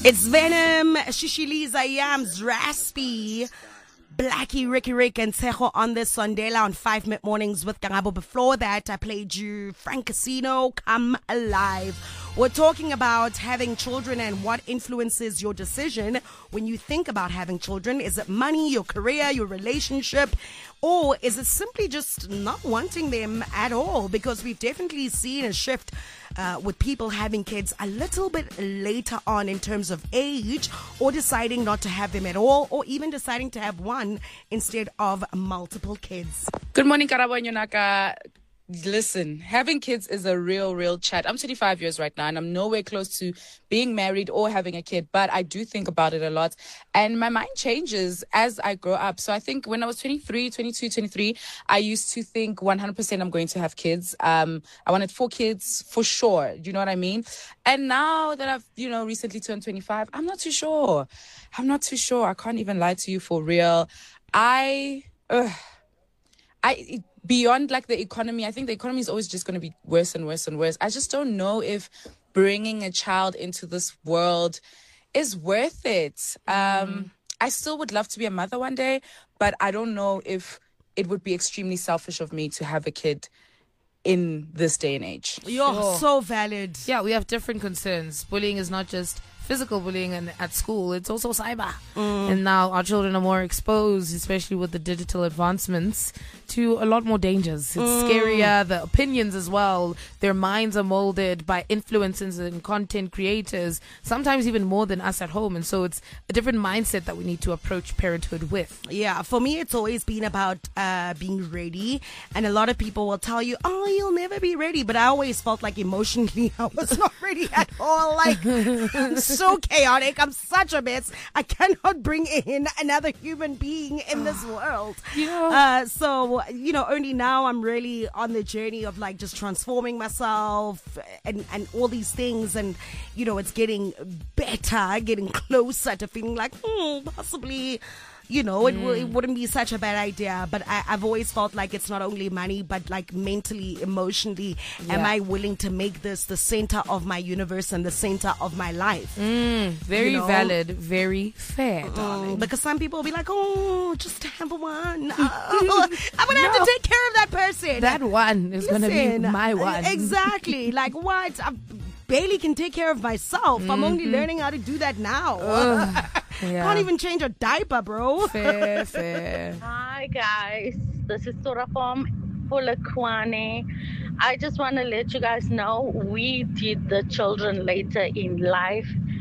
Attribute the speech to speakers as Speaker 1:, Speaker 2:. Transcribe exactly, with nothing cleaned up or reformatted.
Speaker 1: It's Venom, Shishiliza Yams, Raspy, Blackie, Ricky Rick, and Tejo on this Sondela on five minute mornings with Karabo. Before that, I played you Frank Casino, Come Alive. We're talking about having children and what influences your decision when you think about having children. Is it money, your career, your relationship, or is it simply just not wanting them at all? Because we've definitely seen a shift uh, with people having kids a little bit later on in terms of age, or deciding not to have them at all, or even deciding to have one instead of multiple kids.
Speaker 2: Good morning, Karabo and Yonaka. Listen, having kids is a real, real chat. I'm twenty-five years right now, and I'm nowhere close to being married or having a kid, but I do think about it a lot, and my mind changes as I grow up. So I think when I was twenty-three, twenty-two, twenty-three, I used to think one hundred percent I'm going to have kids. Um, I wanted four kids for sure. You know what I mean? And now that I've, you know, recently turned twenty-five, I'm not too sure. I'm not too sure. I can't even lie to you for real. I, uh, I, it, Beyond like the economy, I think the economy is always just going to be worse and worse and worse. I just don't know if bringing a child into this world is worth it. Mm. Um, I still would love to be a mother one day, but I don't know if it would be extremely selfish of me to have a kid in this day and age.
Speaker 1: You're
Speaker 3: Sure.
Speaker 1: so valid.
Speaker 3: Yeah, we have different concerns. Bullying is not just physical bullying and at school, it's also cyber. Mm. And now our children are more exposed, especially with the digital advancements, to a lot more dangers. It's mm. scarier, the opinions as well. Their minds are molded by influencers and content creators, sometimes even more than us at home. And so it's a different mindset that we need to approach parenthood with.
Speaker 1: Yeah, for me, it's always been about uh, being ready. And a lot of people will tell you, oh, you'll never be ready. But I always felt like emotionally I was not ready at all. Like, I'm so chaotic. I'm such a mess. I cannot bring in another human being in this world.
Speaker 3: Yeah.
Speaker 1: Uh, so, you know, only now I'm really on the journey of like just transforming myself and, and all these things. And, you know, it's getting better, getting closer to feeling like, hmm, possibly, you know, it,
Speaker 3: Mm.
Speaker 1: w- it wouldn't be such a bad idea. But I, I've always felt like it's not only money, but like mentally, emotionally, am
Speaker 3: Yeah.
Speaker 1: I willing to make this the center of my universe and the center of my life?
Speaker 3: Mm, very
Speaker 1: You know?
Speaker 3: valid, very fair, darling.
Speaker 1: Mm, because some people will be like, oh, just have one. Oh, I'm going to have to take care of that person.
Speaker 3: That one is going to be
Speaker 1: Listen,
Speaker 3: my one.
Speaker 1: Exactly. Like what? I barely can take care of myself. I'm only
Speaker 3: Mm-hmm.
Speaker 1: learning how to do that now.
Speaker 3: Yeah.
Speaker 1: Can't even change a diaper, bro.
Speaker 3: Fair, fair.
Speaker 4: Hi guys, this is Sura from Polokwane. I just want to let you guys know we did the children later in life.